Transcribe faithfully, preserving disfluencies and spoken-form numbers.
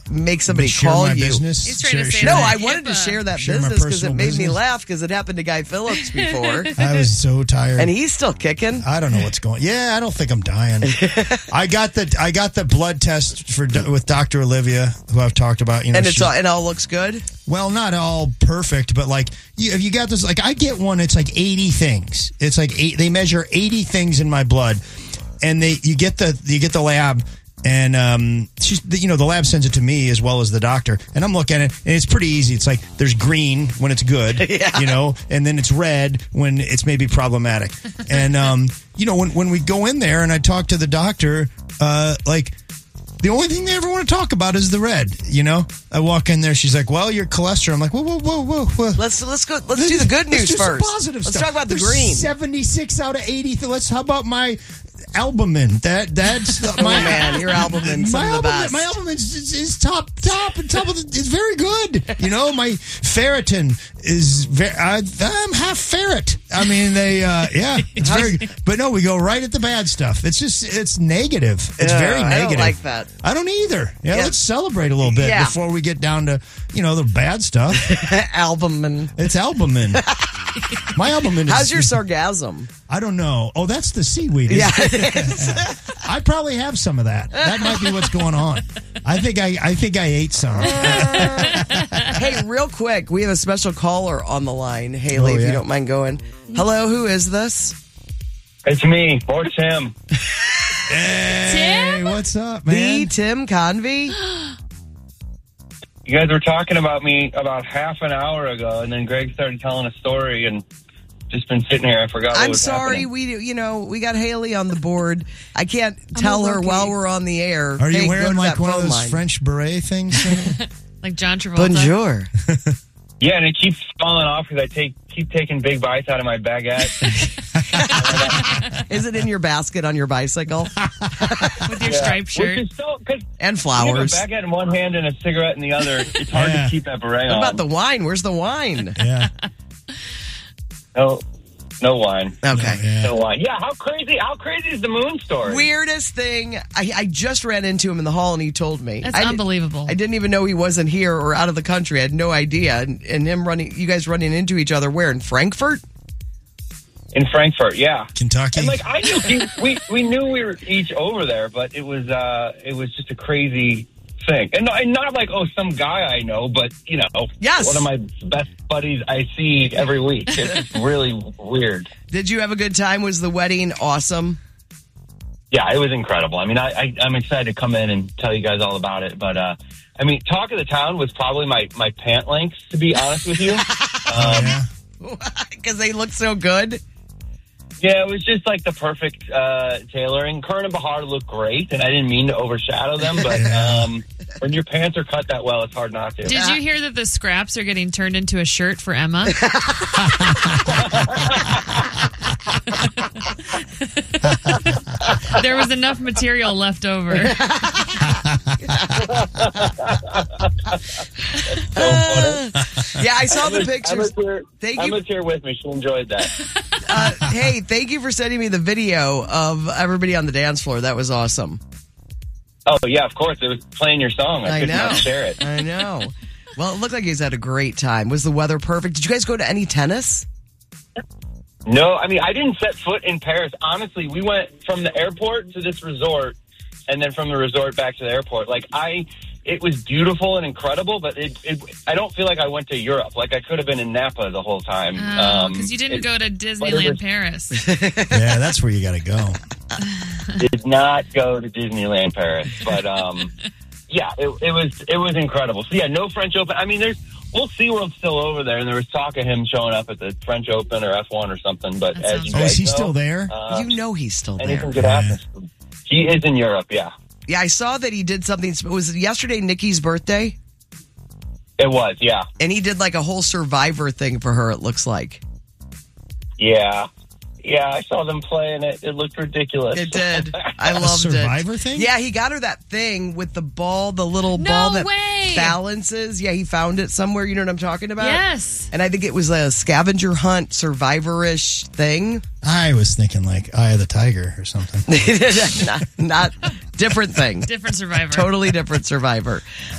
make somebody share call my you. business? He's trying to Share- say share No, my- I wanted to share that Share my business because it personal made me business? laugh because it happened to Guy Phillips before. I was so tired. And he's still kicking. I don't know what's going. Yeah, I don't think I'm dying. I got the I got the blood test for with Doctor Olivia, who I've talked about. You know, And it's she's- all, it all looks good. well, not all perfect, but like you, if you got this, like I get one, it's like eighty things. It's like eight. They measure eighty things in my blood, and they you get the you get the lab. And um, she's, you know, the lab sends it to me as well as the doctor, and I'm looking at it, and it's pretty easy. It's like there's green when it's good, Yeah. you know, and then it's red when it's maybe problematic. And um, you know, when when we go in there and I talk to the doctor, uh, like the only thing they ever want to talk about is the red. You know, I walk in there, she's like, "Well, your cholesterol." I'm like, "Whoa, whoa, whoa, whoa, whoa." Let's let's go. Let's do the good Let's news do some first. Positive let's stuff. talk about the There's green. seventy-six out of eighty. Th- let's. How about my albumin? That that's Oh my man, your albumin's some my of the albumin, best. my albumin is, is, is top, top, and top of the. It's very good. You know, my ferritin is very. I, I'm half ferret. I mean, they. Uh, yeah, it's very. But no, we go right at the bad stuff. It's just. It's negative. It's Yeah, very I don't negative. like that. I don't either. Yeah, Yeah. let's celebrate a little bit Yeah. before we get down to you know the bad stuff. Albumin. It's albumin. My albumin is. How's your sargasm? I don't know. Oh, that's the seaweed. Yeah, I probably have some of that. That might be what's going on. I think I, I think I ate some. Hey, real quick, we have a special caller on the line. Haley, Oh, if yeah. you don't mind going. Hello, who is this? It's me, or Tim. Hey, Tim? what's up, The man? Tim Convey? You guys were talking about me about half an hour ago, and then Greg started telling a story, and just been sitting here. I forgot what I'm was sorry, happening. we you know we got Haley on the board. I can't tell her okay. while we're on the air. Are you hey, go wearing to like that one of phone those line. French beret things? Like John Travolta. Bonjour. Yeah, and it keeps falling off because I take keep taking big bites out of my baguette. Is it in your basket on your bicycle? With your Yeah. striped shirt. Which is so, cause And you have a flowers. baguette in one hand and a cigarette in the other. It's hard Yeah. to keep that beret What on. about the wine? Where's the wine? yeah. No, no wine. Okay. Yeah. No wine. Yeah, how crazy? How crazy is the moon story? Weirdest thing. I, I just ran into him in the hall and he told me. That's I di- unbelievable. I didn't even know he wasn't here or out of the country. I had no idea. And, and him running, you guys running into each other where? In Frankfurt? In Frankfurt, yeah. Kentucky. And like I knew, he, we we knew we were each over there, but it was uh it was just a crazy thing, and, and not like oh some guy I know, but you know, Yes. one of my best buddies I see every week. It's just really weird. Did you have a good time? Was the wedding awesome? Yeah, it was incredible. I mean, I, I I'm excited to come in and tell you guys all about it, but uh, I mean, talk of the town was probably my my pant lengths, to be honest with you. Um, yeah. Because they look so good. Yeah, it was just like the perfect uh, tailoring. Kern and Bahar look great, and I didn't mean to overshadow them, but um, when your pants are cut that well, it's hard not to. Did you hear that the scraps are getting turned into a shirt for Emma? There was enough material left over. So funny. Yeah, I saw the Emma's- pictures. Emma's here, Thank you. Emma's here with me. She enjoyed that. Uh, hey, thank you for sending me the video of everybody on the dance floor. That was awesome. Oh, yeah, of course. It was playing your song. I, I could know. not share it. I know. Well, it looked like he's had a great time. Was the weather perfect? Did you guys go to any tennis? No, I mean, I didn't set foot in Paris. Honestly, we went from the airport to this resort, and then from the resort back to the airport. Like, I... It was beautiful and incredible, but it, it, I don't feel like I went to Europe. Like, I could have been in Napa the whole time. Because Um, you didn't it go to whatever- Disneyland Paris. Yeah, that's where you got to go. did not go to Disneyland Paris. But, um, yeah, it, it was it was incredible. So, yeah, no French Open. I mean, there's well, SeaWorld's still over there, and there was talk of him showing up at the French Open or F one or something. But That as sounds you Oh, guys is he know, still there? uh, You know he's still there. anything could happen. He is in Europe, yeah. Yeah, I saw that he did something. Was it yesterday Nikki's birthday? It was, yeah. And he did like a whole Survivor thing for her, it looks like. Yeah. Yeah, I saw them playing it. It looked ridiculous. It did. I A loved it. Survivor thing? Yeah, he got her that thing with the ball, the little No ball that way. balances. Yeah, he found it somewhere. You know what I'm talking about? Yes. And I think it was a scavenger hunt, survivor-ish thing. I was thinking like Eye of the Tiger or something. not, not different thing. Different survivor. Totally different survivor.